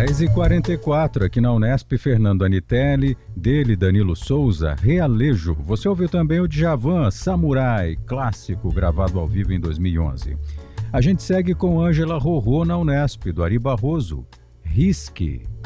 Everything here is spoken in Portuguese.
10h44 aqui na Unesp, Fernando Anitelli, dele Danilo Souza, Realejo. Você ouviu também o Djavan, Samurai, clássico gravado ao vivo em 2011. A gente segue com Ângela Rorô na Unesp, do Ari Barroso, Risque.